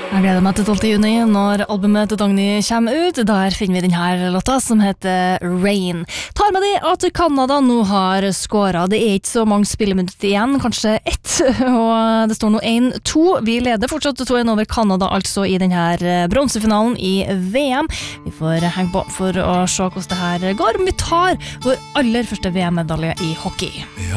Jeg gleder meg til 12. juni når albumet til Dagny kommer ut. Der finner vi denne låta som heter Rain. Tar med det at Kanada nå har skåret. Det ikke så mange spilleminutter igjen, kanskje 1. Og det står nå 1-2. Vi leder fortsatt 2-1 over Kanada, altså i denne bronsefinalen i VM. Vi får henge på for å se hvordan det her går. Men vi tar vår aller første VM-medalje i hockey.